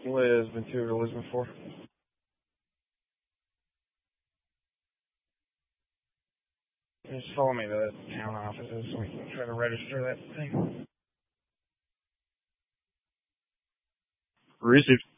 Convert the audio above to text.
Lisbon 2 to Lisbon 4. Just follow me to the town offices so we can try to register that thing. Received.